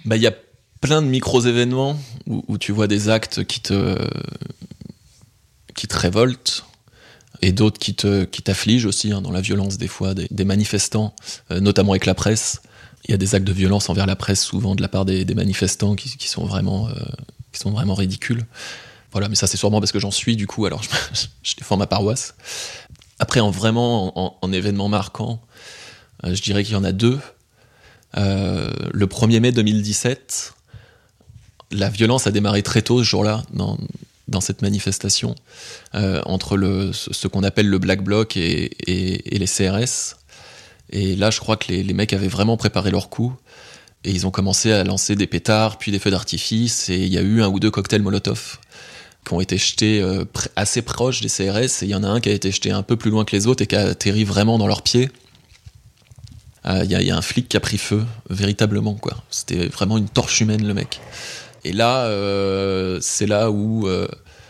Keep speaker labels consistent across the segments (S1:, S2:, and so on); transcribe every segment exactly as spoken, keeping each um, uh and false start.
S1: Bah, il y a plein de micros-événements où, où tu vois des actes qui te, qui te révoltent et d'autres qui, te, qui t'affligent aussi, hein, dans la violence des fois, des, des manifestants, euh, notamment avec la presse. Il y a des actes de violence envers la presse, souvent de la part des, des manifestants qui, qui, sont vraiment, euh, qui sont vraiment ridicules. Voilà, mais ça c'est sûrement parce que j'en suis du coup, alors je, je défends ma paroisse. Après, en vraiment, en, en événement marquant, euh, je dirais qu'il y en a deux. Euh, le premier mai deux mille dix-sept, la violence a démarré très tôt ce jour-là, dans, dans cette manifestation, euh, entre le, ce, ce qu'on appelle le Black Bloc et, et, et les C R S. Et là, je crois que les, les mecs avaient vraiment préparé leur coup, et ils ont commencé à lancer des pétards, puis des feux d'artifice, et il y a eu un ou deux cocktails Molotov qui ont été jetés euh, pr- assez proches des C R S, et il y en a un qui a été jeté un peu plus loin que les autres et qui a atterri vraiment dans leurs pieds. Il euh, y, y a un flic qui a pris feu, véritablement, quoi. C'était vraiment une torche humaine, le mec. Et là, euh, c'est là où, euh,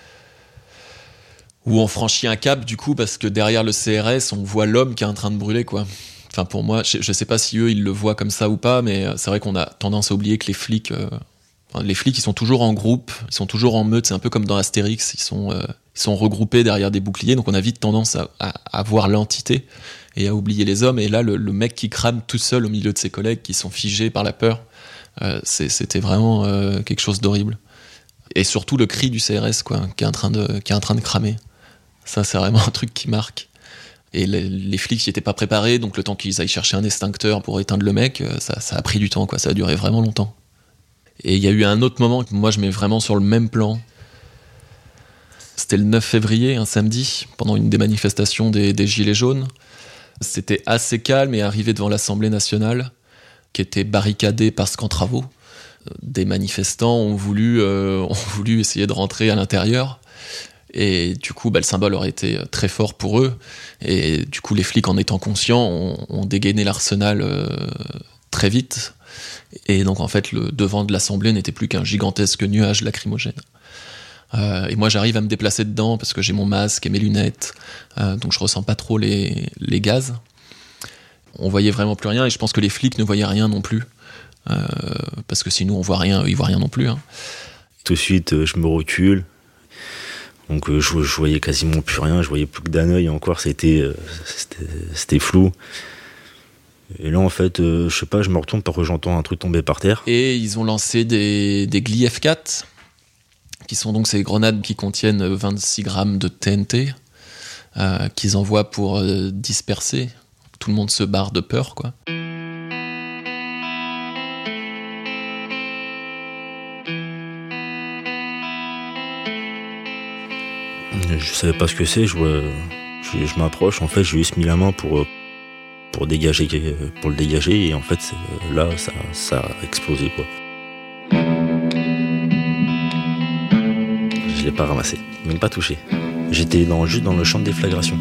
S1: où on franchit un cap, du coup, parce que derrière le C R S, on voit l'homme qui est en train de brûler, quoi. Enfin, pour moi, je, je sais pas si eux, ils le voient comme ça ou pas, mais c'est vrai qu'on a tendance à oublier que les flics... Euh, enfin, les flics, ils sont toujours en groupe, ils sont toujours en meute, c'est un peu comme dans Astérix, ils sont, euh, ils sont regroupés derrière des boucliers, donc on a vite tendance à, à, à voir l'entité et à oublier les hommes. Et là, le, le mec qui crame tout seul au milieu de ses collègues qui sont figés par la peur, euh, c'est, c'était vraiment euh, quelque chose d'horrible. Et surtout le cri du C R S, quoi, qui est en train de, qui est en train de cramer. Ça, c'est vraiment un truc qui marque. Et les, les flics n'y étaient pas préparés, donc le temps qu'ils aillent chercher un extincteur pour éteindre le mec, ça, ça a pris du temps, quoi. Ça a duré vraiment longtemps. Et il y a eu un autre moment que moi je mets vraiment sur le même plan. C'était le neuf février, un samedi, pendant une des manifestations des, des Gilets jaunes. C'était assez calme et arrivé devant l'Assemblée nationale, qui était barricadée par camp travaux. Des manifestants ont voulu, euh, ont voulu essayer de rentrer à l'intérieur. Et du coup, bah, le symbole aurait été très fort pour eux. Et du coup, les flics, en étant conscients, ont, ont dégainé l'arsenal euh, très vite. Et donc, en fait, le devant de l'Assemblée n'était plus qu'un gigantesque nuage lacrymogène. Euh, et moi, j'arrive à me déplacer dedans parce que j'ai mon masque et mes lunettes. Euh, donc, je ressens pas trop les, les gaz. On voyait vraiment plus rien. Et je pense que les flics ne voyaient rien non plus. Euh, parce que si nous, on voit rien, eux, ils voient rien non plus. Hein.
S2: Tout de suite, je me recule. Donc euh, je, je voyais quasiment plus rien, je voyais plus que d'un œil encore, c'était, euh, c'était, c'était flou. Et là en fait, euh, je sais pas, je me retourne parce que j'entends un truc tomber par terre.
S1: Et ils ont lancé des, des Gli F quatre, qui sont donc ces grenades qui contiennent vingt-six grammes de T N T, euh, qu'ils envoient pour euh, disperser. Tout le monde se barre de peur, quoi.
S2: Je savais pas ce que c'est, je, vois, je, je m'approche, en fait j'ai juste mis la main pour, pour, dégager, pour le dégager et en fait là ça, ça a explosé quoi. Je l'ai pas ramassé, même pas touché. J'étais dans, juste dans le champ de déflagration.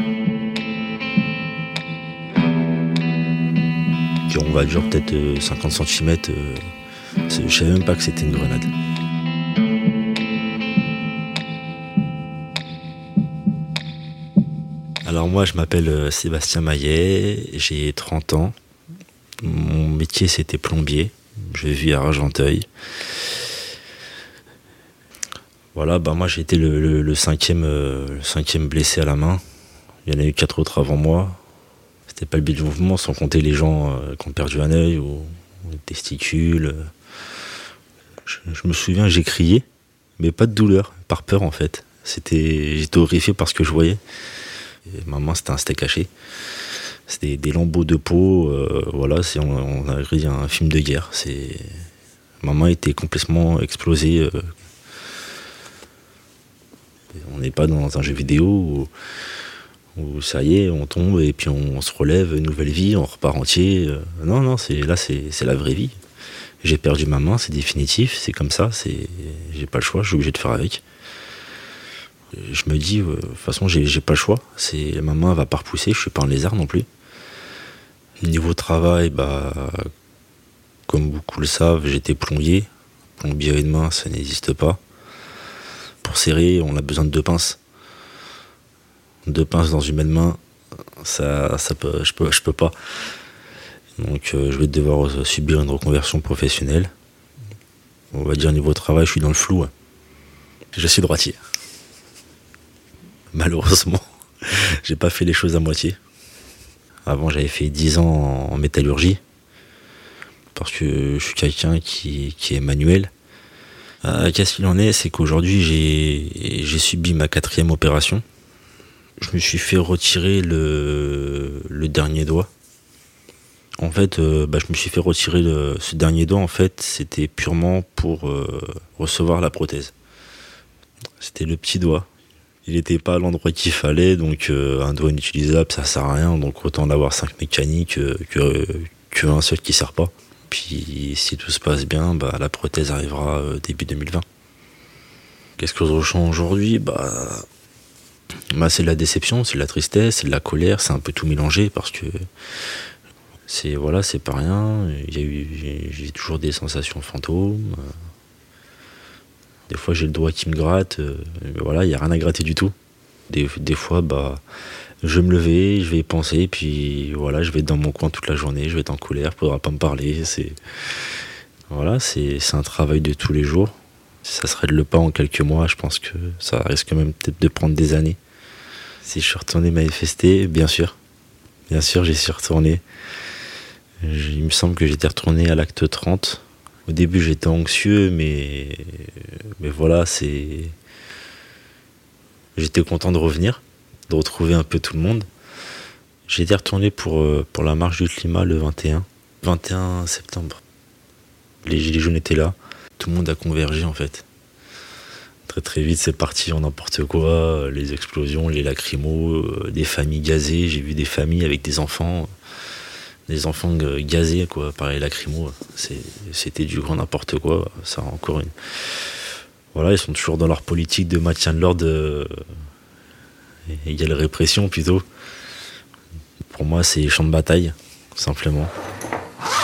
S2: Qui on va dire peut-être cinquante centimètres, je savais même pas que c'était une grenade. Alors moi je m'appelle Sébastien Maillet, j'ai trente ans, mon métier c'était plombier, je vis à Argenteuil. Voilà, bah moi j'ai été le, le, le, cinquième, euh, le cinquième blessé à la main, il y en a eu quatre autres avant moi, c'était pas le but du mouvement sans compter les gens euh, qui ont perdu un œil ou, ou des testicules. Je, je me souviens j'ai crié, mais pas de douleur, par peur en fait, c'était, j'étais horrifié par ce que je voyais. Et ma main c'était un steak haché, c'était des lambeaux de peau, euh, voilà, c'est, on, on a regardé un film de guerre, c'est, ma main était complètement explosée. Euh, on n'est pas dans un jeu vidéo où, où ça y est, on tombe et puis on, on se relève, nouvelle vie, on repart entier. Euh, non, non, c'est, là c'est, c'est la vraie vie. J'ai perdu ma main, c'est définitif, c'est comme ça, c'est, j'ai pas le choix, je suis obligé de faire avec. Je me dis, de euh, toute façon, j'ai, j'ai pas le choix. C'est, ma main va pas repousser, je suis pas un lézard non plus. Niveau travail, bah, comme beaucoup le savent, j'étais plombier. Plombier à une main, ça n'existe pas. Pour serrer, on a besoin de deux pinces. Deux pinces dans une même main, ça, ça peut, je peux, je peux pas. Donc, euh, je vais devoir subir une reconversion professionnelle. On va dire niveau travail, je suis dans le flou. Ouais. Je suis droitier. Malheureusement, j'ai pas fait les choses à moitié. Avant, j'avais fait dix ans en métallurgie. Parce que je suis quelqu'un qui, qui est manuel. Euh, qu'est-ce qu'il en est, c'est qu'aujourd'hui, j'ai, j'ai subi ma quatrième opération. Je me suis fait retirer le, le dernier doigt. En fait, euh, bah, je me suis fait retirer le, ce dernier doigt, en fait, c'était purement pour euh, recevoir la prothèse. C'était le petit doigt. Il n'était pas à l'endroit qu'il fallait, donc euh, un doigt inutilisable, ça sert à rien, donc autant en avoir cinq mécaniques euh, que, que un seul qui sert pas. Puis si tout se passe bien, bah, la prothèse arrivera euh, début deux mille vingt. Qu'est-ce que je ressens aujourd'hui ? Bah, bah, c'est de la déception, c'est de la tristesse, c'est de la colère, c'est un peu tout mélangé parce que c'est voilà, c'est pas rien. Il y a eu, j'ai, j'ai toujours des sensations fantômes. Des fois j'ai le doigt qui me gratte, euh, voilà, il n'y a rien à gratter du tout. Des, des fois, bah, je vais me lever, je vais y penser, puis voilà, je vais être dans mon coin toute la journée, je vais être en colère, il ne faudra pas me parler. C'est, voilà, c'est, c'est un travail de tous les jours. Si ça se règle pas en quelques mois, je pense que ça risque même peut-être de prendre des années. Si je suis retourné manifester, bien sûr. Bien sûr, j'y suis retourné. Il me semble que j'étais retourné à l'acte trente. Au début, j'étais anxieux, mais, mais voilà, c'est... J'étais content de revenir, de retrouver un peu tout le monde. J'étais retourné pour, pour la marche du climat le vingt et un. vingt et un septembre. Les gilets jaunes étaient là. Tout le monde a convergé, en fait. Très très vite, c'est parti en n'importe quoi. Les explosions, les lacrymos, des familles gazées. J'ai vu des familles avec des enfants... des enfants gazés, quoi, par les lacrymos. C'est, c'était du grand n'importe quoi. Ça, encore une... Voilà, ils sont toujours dans leur politique de maintien de l'ordre euh, égale répression, plutôt. Pour moi, c'est champ de bataille, simplement.